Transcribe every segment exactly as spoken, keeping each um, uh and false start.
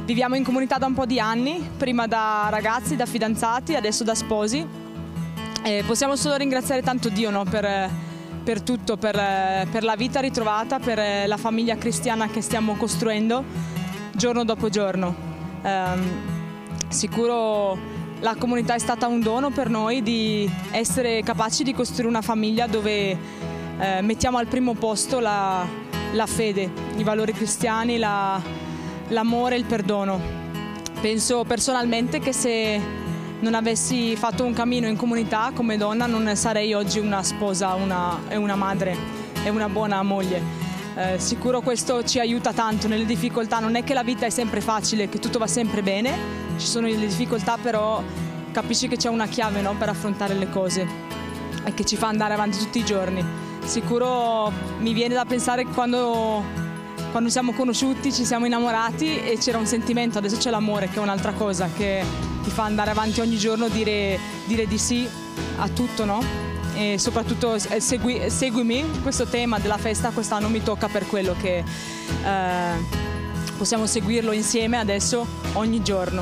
Viviamo in comunità da un po' di anni, prima da ragazzi, da fidanzati, adesso da sposi. E possiamo solo ringraziare tanto Dio, no? per, per tutto, per, per la vita ritrovata, per la famiglia cristiana che stiamo costruendo giorno dopo giorno. Um, sicuro la comunità è stata un dono per noi di essere capaci di costruire una famiglia dove eh, mettiamo al primo posto la, la fede, i valori cristiani, la, l'amore e il perdono. Penso personalmente che se non avessi fatto un cammino in comunità come donna non sarei oggi una sposa una, e una madre e una buona moglie. Eh, sicuro questo ci aiuta tanto nelle difficoltà, non è che la vita è sempre facile, che tutto va sempre bene, ci sono le difficoltà, però capisci che c'è una chiave, no, per affrontare le cose e che ci fa andare avanti tutti i giorni. Sicuro mi viene da pensare che quando, quando siamo conosciuti ci siamo innamorati e c'era un sentimento, adesso c'è l'amore che è un'altra cosa che ti fa andare avanti ogni giorno, dire, dire di sì a tutto, no? E soprattutto segui, seguimi, questo tema della festa quest'anno mi tocca per quello che eh, possiamo seguirlo insieme adesso ogni giorno.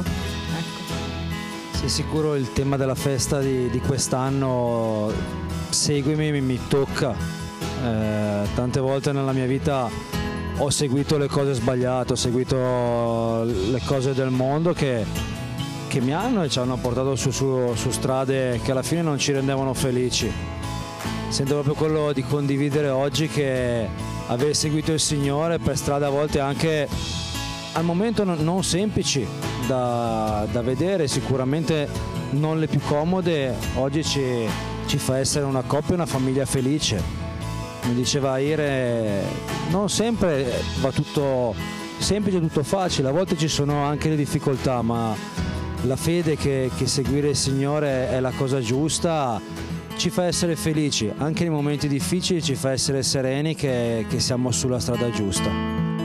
Ecco. Sì, sicuro il tema della festa di, di quest'anno, seguimi, mi, mi tocca. Eh, tante volte nella mia vita ho seguito le cose sbagliate, ho seguito le cose del mondo che, che mi hanno e ci hanno portato su, su, su strade che alla fine non ci rendevano felici. Sento proprio quello di condividere oggi che aver seguito il Signore per strade a volte anche al momento non semplici da, da vedere, sicuramente non le più comode, oggi ci, ci fa essere una coppia e una famiglia felice. Mi diceva Ire, non sempre va tutto semplice, tutto facile, a volte ci sono anche le difficoltà, ma la fede che, che seguire il Signore è la cosa giusta, ci fa essere felici, anche nei momenti difficili ci fa essere sereni che, che siamo sulla strada giusta.